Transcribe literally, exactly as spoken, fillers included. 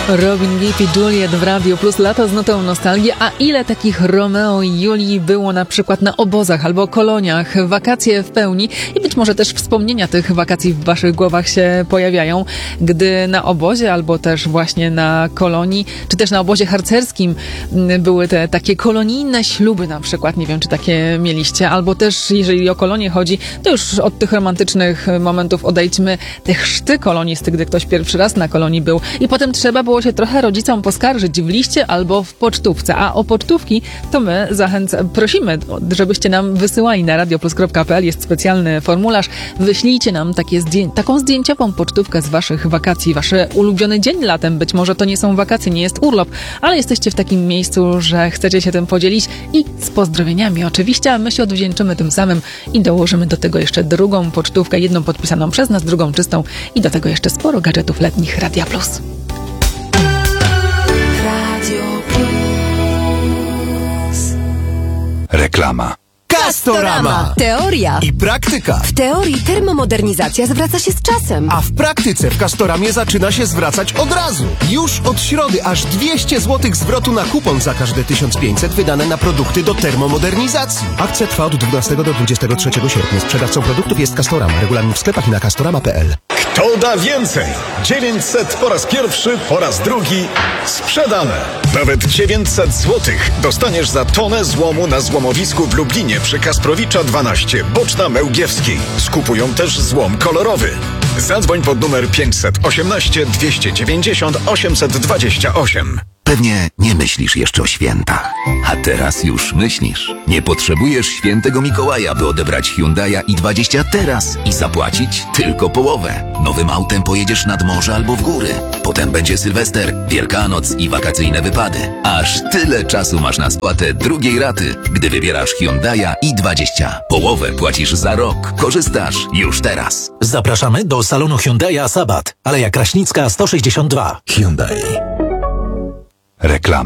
Robin Gibb i Juliet w Radiu Plus, lata z nutą nostalgii. A ile takich Romeo i Julii było na przykład na obozach albo koloniach, wakacje w pełni i być może też wspomnienia tych wakacji w waszych głowach się pojawiają, gdy na obozie albo też właśnie na kolonii, czy też na obozie harcerskim były te takie kolonijne śluby na przykład, nie wiem czy takie mieliście, albo też jeżeli o kolonię chodzi, to już od tych romantycznych momentów odejdźmy, te chrzty kolonisty, gdy ktoś pierwszy raz na kolonii był i potem trzeba było się trochę rodzicom poskarżyć w liście albo w pocztówce. A o pocztówki to my zachęcamy, prosimy, żebyście nam wysyłali na radioplus kropka pe el. Jest specjalny formularz. Wyślijcie nam takie zdję- taką zdjęciową pocztówkę z waszych wakacji, wasz ulubiony dzień latem. Być może to nie są wakacje, nie jest urlop, ale jesteście w takim miejscu, że chcecie się tym podzielić i z pozdrowieniami oczywiście, a my się odwdzięczymy tym samym i dołożymy do tego jeszcze drugą pocztówkę, jedną podpisaną przez nas, drugą czystą i do tego jeszcze sporo gadżetów letnich Radia Plus. Reklama. Castorama. Teoria I praktyka. W teorii termomodernizacja zwraca się z czasem. A w praktyce w Castoramie zaczyna się zwracać od razu. Już od środy aż dwieście złotych zwrotu na kupon za każde tysiąc pięćset wydane na produkty do termomodernizacji. Akcja trwa od dwunastego do dwudziestego trzeciego sierpnia. Sprzedawcą produktów jest Castorama. Regulamin w sklepach i na castorama kropka pe el. Kto da więcej? dziewięćset po raz pierwszy, po raz drugi sprzedane. Nawet dziewięćset złotych dostaniesz za tonę złomu na złomowisku w Lublinie przy Kasprowicza dwanaście, Boczna Mełgiewskiej. Skupują też złom kolorowy. Zadzwoń pod numer pięćset osiemnaście dwieście dziewięćdziesiąt osiemset dwadzieścia osiem. Pewnie nie myślisz jeszcze o świętach. A teraz już myślisz. Nie potrzebujesz świętego Mikołaja, by odebrać Hyundai'a i dwadzieścia teraz i zapłacić tylko połowę. Nowym autem pojedziesz nad morze albo w góry. Potem będzie Sylwester, Wielkanoc i wakacyjne wypady. Aż tyle czasu masz na spłatę drugiej raty, gdy wybierasz Hyundai'a i dwadzieścia. Połowę płacisz za rok. Korzystasz już teraz. Zapraszamy do salonu Hyundai'a Sabat, Aleja Kraśnicka sto sześćdziesiąt dwa. Hyundai. Reklama.